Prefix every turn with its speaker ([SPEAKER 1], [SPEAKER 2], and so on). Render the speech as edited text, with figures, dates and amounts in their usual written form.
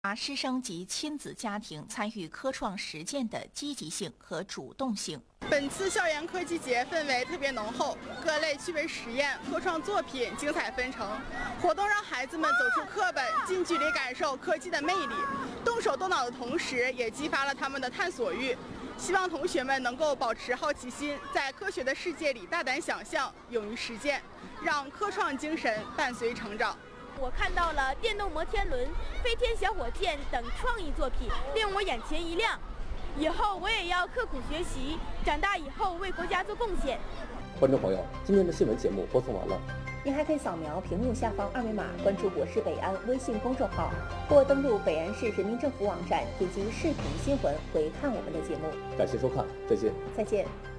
[SPEAKER 1] 师生及亲子家庭参与科创实践的积极性和主动性。
[SPEAKER 2] 本次校园科技节氛围特别浓厚，各类趣味实验、科创作品精彩纷呈。活动让孩子们走出课本，近距离感受科技的魅力，动手动脑的同时，也激发了他们的探索欲。希望同学们能够保持好奇心，在科学的世界里大胆想象，勇于实践，让科创精神伴随成长。
[SPEAKER 3] 我看到了电动摩天轮、飞天小火箭等创意作品，令我眼前一亮。以后我也要刻苦学习，长大以后为国家做贡献。
[SPEAKER 4] 观众朋友，今天的新闻节目播送完了，
[SPEAKER 5] 您还可以扫描屏幕下方2维码，关注我是北安微信公众号，或登录北安市人民政府网站，点击视频新闻回看我们的节目。
[SPEAKER 4] 感谢收看，再见。
[SPEAKER 5] 再见。